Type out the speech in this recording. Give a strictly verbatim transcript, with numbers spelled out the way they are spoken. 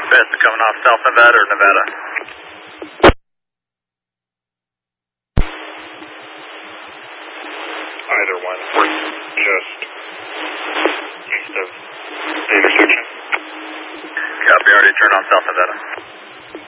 Best coming off South Nevada or Nevada? Either one. Just east of the intersection. Copy, already turned on South Nevada.